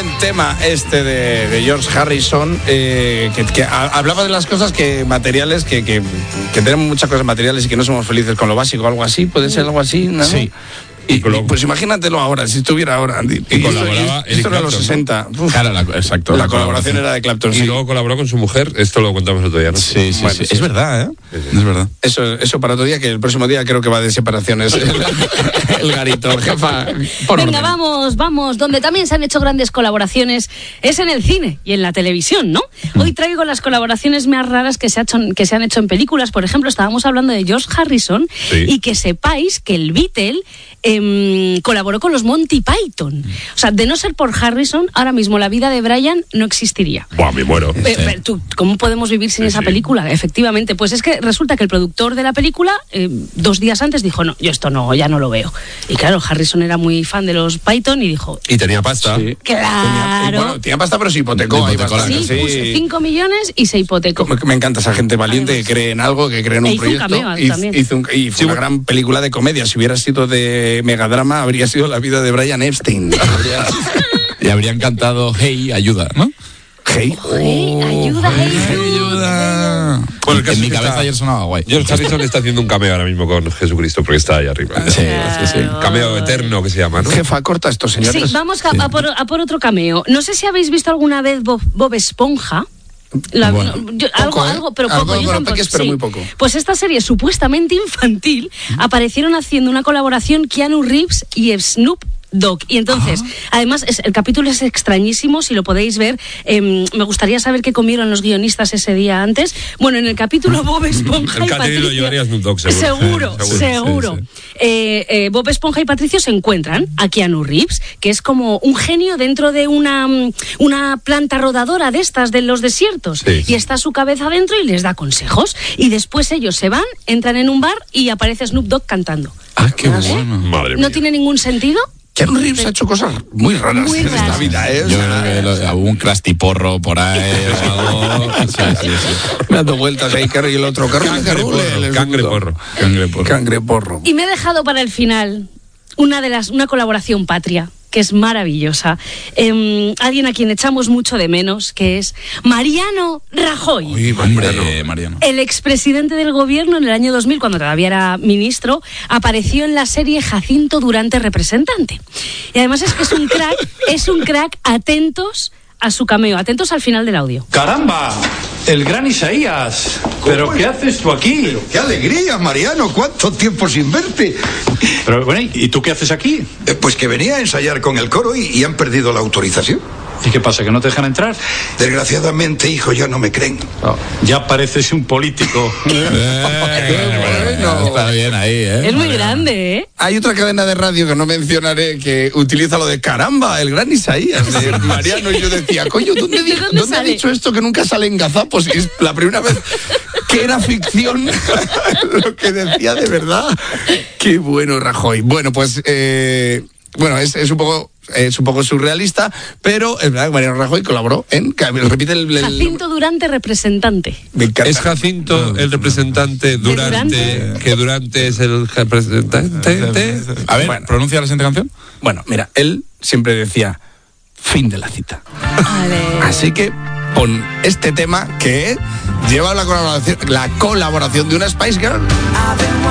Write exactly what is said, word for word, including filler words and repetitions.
tema este de, de George Harrison, eh, que, que a, hablaba de las cosas que materiales, que, que, que tenemos muchas cosas materiales y que no somos felices con lo básico, algo así, puede ser algo así, ¿no? Sí. Y, y, pues imagínatelo ahora, si estuviera ahora. Y, y colaboraba esto, esto era los sesenta. Uf, claro, la, exacto. La, la colaboración era de Clapton. Y sí. luego colaboró con su mujer, esto lo contamos otro día, ¿no? Sí, sí, bueno, sí. sí. Es verdad, ¿eh? Sí, sí. Es verdad. Eso, eso para otro día, que el próximo día creo que va de separaciones. el, el garito, el jefa. Por Venga, orden. vamos, vamos. Donde también se han hecho grandes colaboraciones es en el cine y en la televisión, ¿no? Hoy traigo las colaboraciones más raras que se, ha hecho, que se han hecho en películas. Por ejemplo, estábamos hablando de George Harrison, sí. y que sepáis que el Beatle eh, colaboró con los Monty Python. O sea, de no ser por Harrison, ahora mismo la vida de Brian no existiría. Buah, me muero. Eh, pero tú, ¿cómo podemos vivir sin Sí, esa sí. película? Efectivamente, pues es que resulta que el productor de la película eh, dos días antes dijo, no, yo esto no, ya no lo veo. Y claro, Harrison era muy fan de los Python y dijo, Y tenía pasta. Sí. claro. Tenía, bueno, tenía pasta, pero se hipotecó. ahí Hipotecó la bastante, Sí, sí. puso cinco millones y se hipotecó. Me, me encanta esa gente valiente que cree en algo, que cree en un E hizo un proyecto. cameo y, también. hizo un- y fue una gran película de comedia. Si hubiera sido de megadrama, habría sido la vida de Brian Epstein. Y habrían cantado Hey, ayuda, ¿no? Hey. Hey, ayuda, hey, tú. Ayuda. Bueno, el caso en es mi que cabeza está- ayer sonaba guay. George Harrison está haciendo un cameo ahora mismo con Jesucristo, porque está ahí arriba. Sí, sí, sí. Cameo eterno que se llama, ¿no? Jefa, corta esto, señores. Sí, vamos a, a por, a por otro cameo. No sé si habéis visto alguna vez Bob, Bob Esponja. La- Bueno, no, yo- algo, poco, ¿eh? algo, pero Algo, poco. yo bueno, tampoco- peques, pero sí. muy poco. Pues esta serie supuestamente infantil aparecieron haciendo una colaboración Keanu Reeves y Snoop Dogg. Y entonces, además, es, el capítulo es extrañísimo, si lo podéis ver. Eh, me gustaría saber qué comieron los guionistas ese día antes. Bueno, en el capítulo Bob Esponja El y catering Patricio... lo llevaría Snoop Dogg, seguro. Seguro, Sí, seguro. seguro. Sí, Eh, eh, Bob Esponja y Patricio se encuentran a Keanu Reeves, que es como un genio dentro de una, mm, una planta rodadora de estas de los desiertos. Sí. Y está su cabeza dentro y les da consejos. Y después ellos se van, entran en un bar y aparece Snoop Dogg cantando. Ah, qué ¿Eh? bueno. Madre mía. ¿No tiene ningún sentido? Keanu Reeves ha hecho cosas muy raras Muy en esta raras. vida, ¿eh? O Yo sea, creo que lo- hubo un crastiporro por ahí o algo. Sí, sí, sí. dando vueltas ahí, Carrie y el otro. Carrie, Cangreporro, Carrie, cangreporro. Cangreporro. Cangreporro. Y me he dejado para el final una de las una colaboración patria que es maravillosa. Eh, alguien a quien echamos mucho de menos, que es Mariano Rajoy. Uy, Hombre, Mariano. Mariano. El expresidente del gobierno en el año dos mil, cuando todavía era ministro, apareció en la serie Jacinto Durante Representante. Y además es que es un crack, es un crack, atentos a su cameo, atentos al final del audio. ¡Caramba! El gran Isaías. ¿Pero qué haces tú aquí? ¡Qué alegría, Mariano! ¿Cuánto tiempo sin verte? Pero bueno, ¿y tú qué haces aquí? Eh, pues que venía a ensayar con el coro y, y han perdido la autorización. ¿Y qué pasa, que no te dejan entrar? Desgraciadamente, hijo, ya no me creen. Oh, ya pareces un político. Eh, bueno, está bien ahí, ¿eh? Es muy grande, ¿eh? Hay otra cadena de radio que no mencionaré que utiliza lo de caramba, el gran Isaías de Mariano. Y yo decía, coño, ¿dónde, di- ¿De dónde ¿dónde ha sale? dicho esto que nunca sale en gazapos? Y es la primera vez que era ficción lo que decía de verdad. Qué bueno, Rajoy. Bueno, pues, eh, bueno, es, es un poco... Es un poco surrealista, pero es verdad que Mariano Rajoy colaboró en... Repite el... el Jacinto Durante Representante. me encanta. Es Jacinto el representante Durante, Durante? que Durante es el representante. A ver, Bueno. pronuncia la siguiente canción. Bueno, mira, él siempre decía, fin de la cita. Vale. Así que pon este tema que lleva la colaboración, la colaboración de una Spice Girl.